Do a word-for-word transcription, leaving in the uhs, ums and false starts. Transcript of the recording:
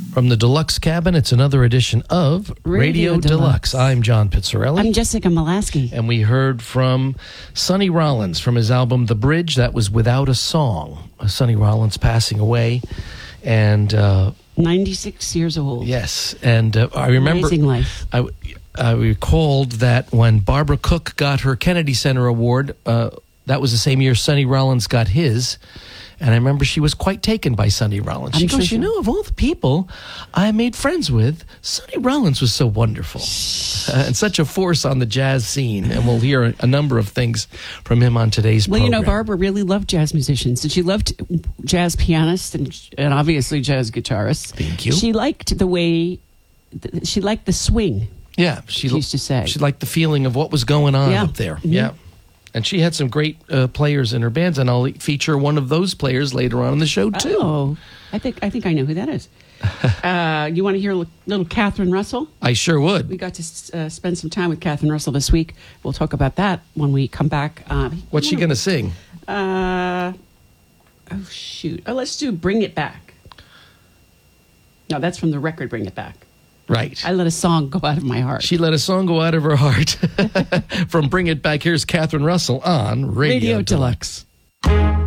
From the Deluxe Cabin, it's another edition of Radio, Radio Deluxe. Deluxe. I'm John Pizzarelli. I'm Jessica Molaski. And we heard from Sonny Rollins from his album The Bridge. That was Without a Song. Sonny Rollins passing away. And uh, ninety-six years old. yes, and uh, I remember Amazing life. I, I recalled that when Barbara Cook got her Kennedy Center Award, uh, that was the same year Sonny Rollins got his. And I remember she was quite taken by Sonny Rollins. She I'm goes, sure you so. know, of all the people I made friends with, Sonny Rollins was so wonderful. Uh, and such a force on the jazz scene. And we'll hear a, a number of things from him on today's Well, program. you know, Barbara really loved jazz musicians, and she loved jazz pianists and, and obviously jazz guitarists. Thank you. She liked the way, she liked the swing. Yeah, she, she used to say. She liked the feeling of what was going on Yeah. up there. Mhm. Yeah. And she had some great uh, players in her bands, and I'll feature one of those players later on in the show, too. Oh, I think I think I know who that is. uh, you want to hear a little, little Catherine Russell? I sure would. We got to uh, spend some time with Catherine Russell this week. We'll talk about that when we come back. Uh, What's she going to sing? Uh, oh, shoot. Oh, let's do Bring It Back. No, that's from the record Bring It Back. Right. I let a song go out of my heart. She let a song go out of her heart. From Bring It Back, here's Catherine Russell on Radio, Radio Deluxe. Deluxe.